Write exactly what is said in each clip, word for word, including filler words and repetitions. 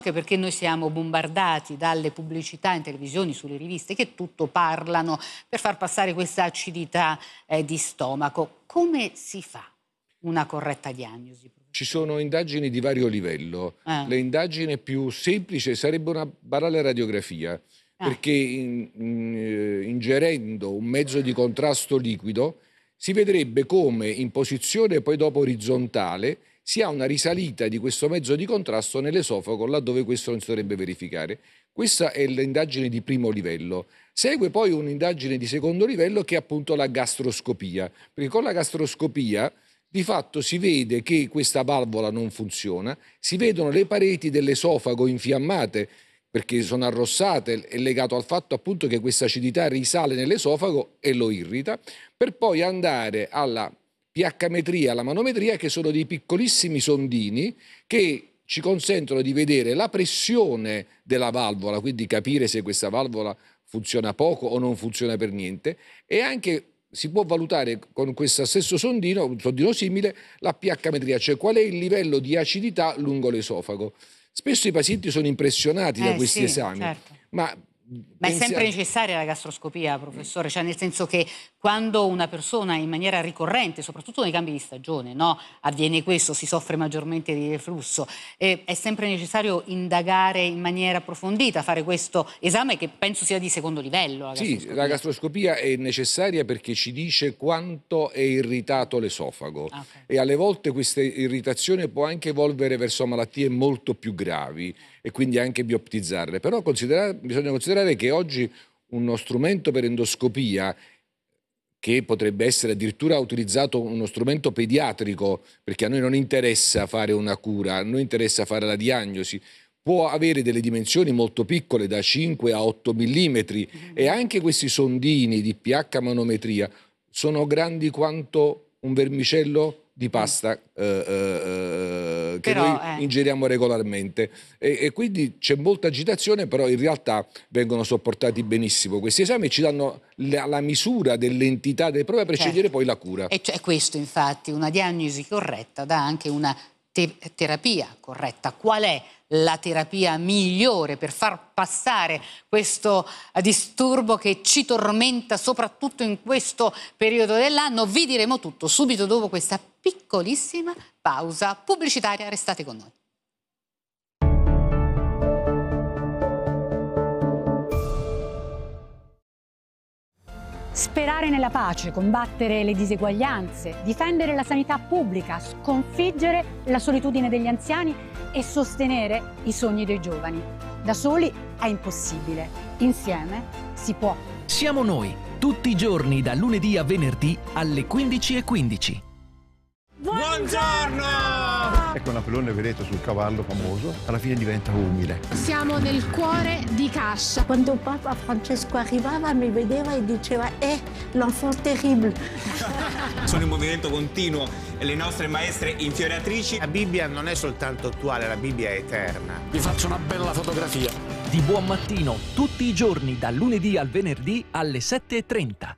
Anche perché noi siamo bombardati dalle pubblicità in televisione, sulle riviste, che tutto parlano per far passare questa acidità eh, di stomaco. Come si fa una corretta diagnosi? Ci sono indagini di vario livello. Ah. Le indagini più semplici sarebbe una banale radiografia, ah. perché in, in, ingerendo un mezzo di contrasto liquido si vedrebbe come in posizione poi dopo orizzontale si ha una risalita di questo mezzo di contrasto nell'esofago, laddove questo non si dovrebbe verificare. Questa è l'indagine di primo livello. Segue poi un'indagine di secondo livello che è appunto la gastroscopia, perché con la gastroscopia di fatto si vede che questa valvola non funziona, si vedono le pareti dell'esofago infiammate, perché sono arrossate, è legato al fatto appunto che questa acidità risale nell'esofago e lo irrita, per poi andare alla pH-metria, alla manometria, che sono dei piccolissimi sondini che ci consentono di vedere la pressione della valvola, quindi capire se questa valvola funziona poco o non funziona per niente, e anche si può valutare con questo stesso sondino, un sondino simile, la pH-metria, cioè qual è il livello di acidità lungo l'esofago. Spesso i pazienti sono impressionati eh, da questi sì, esami, certo. ma... Ma è sempre necessaria la gastroscopia, professore? Cioè, nel senso che quando una persona in maniera ricorrente, soprattutto nei cambi di stagione, no, avviene questo, si soffre maggiormente di reflusso, eh, è sempre necessario indagare in maniera approfondita, fare questo esame che penso sia di secondo livello. La sì, la gastroscopia è necessaria perché ci dice quanto è irritato l'esofago, ah, okay. e alle volte questa irritazione può anche evolvere verso malattie molto più gravi e quindi anche bioptizzarle. Però considerare, bisogna considerare che oggi uno strumento per endoscopia, che potrebbe essere addirittura utilizzato uno strumento pediatrico, perché a noi non interessa fare una cura, a noi interessa fare la diagnosi, può avere delle dimensioni molto piccole, da cinque a otto millimetri, mm-hmm. e anche questi sondini di pH manometria sono grandi quanto un vermicello di pasta eh, eh, che però, noi eh. ingeriamo regolarmente, e, e quindi c'è molta agitazione, però in realtà vengono sopportati benissimo questi esami e ci danno la, la misura dell'entità delle prove per certo. scegliere poi la cura. E cioè questo infatti, una diagnosi corretta dà anche una te terapia corretta. Qual è la terapia migliore per far passare questo disturbo che ci tormenta soprattutto in questo periodo dell'anno? Vi diremo tutto subito dopo questa piccolissima pausa pubblicitaria. Restate con noi. Sperare nella pace, combattere le diseguaglianze, difendere la sanità pubblica, sconfiggere la solitudine degli anziani e sostenere i sogni dei giovani. Da soli è impossibile, insieme si può. Siamo noi, tutti i giorni da lunedì a venerdì alle quindici e quindici. Buongiorno! Ecco Napoleone, vedete, sul cavallo famoso, alla fine diventa umile. Siamo nel cuore di Cascia. Quando Papa Francesco arrivava mi vedeva e diceva eh, l'enfant terrible. Sono in movimento continuo e le nostre maestre infioriatrici. La Bibbia non è soltanto attuale, la Bibbia è eterna. Vi faccio una bella fotografia. Di buon mattino, tutti i giorni dal lunedì al venerdì alle sette e trenta.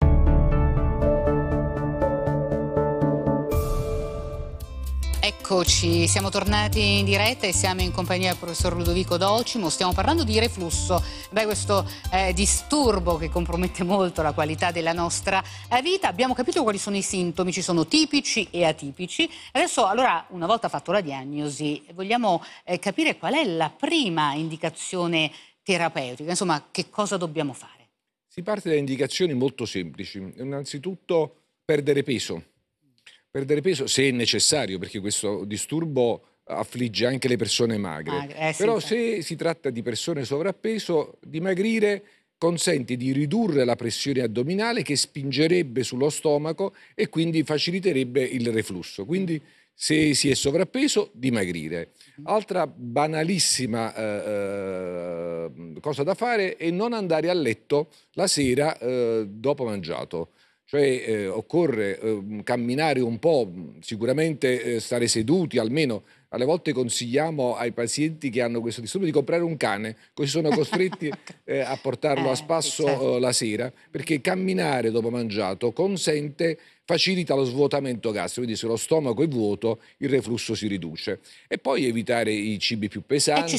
Eccoci, siamo tornati in diretta e siamo in compagnia del professor Ludovico Docimo. Stiamo parlando di reflusso, beh, questo eh, disturbo che compromette molto la qualità della nostra eh, vita. Abbiamo capito quali sono i sintomi, ci sono tipici e atipici. Adesso, allora, una volta fatto la diagnosi, vogliamo eh, capire qual è la prima indicazione terapeutica, insomma, che cosa dobbiamo fare? Si parte da indicazioni molto semplici. Innanzitutto perdere peso. Perdere peso se è necessario, perché questo disturbo affligge anche le persone magre. Magre eh, sì, Però sì. se si tratta di persone sovrappeso, dimagrire consente di ridurre la pressione addominale che spingerebbe sullo stomaco e quindi faciliterebbe il reflusso. Quindi se si è sovrappeso, dimagrire. Altra banalissima eh, cosa da fare è non andare a letto la sera eh, dopo mangiato. Cioè eh, occorre eh, camminare un po', sicuramente eh, stare seduti, almeno alle volte consigliamo ai pazienti che hanno questo disturbo di comprare un cane, così sono costretti eh, a portarlo a spasso eh, certo. la sera, perché camminare dopo mangiato consente, facilita lo svuotamento gastrico, quindi se lo stomaco è vuoto il reflusso si riduce. E poi evitare i cibi più pesanti.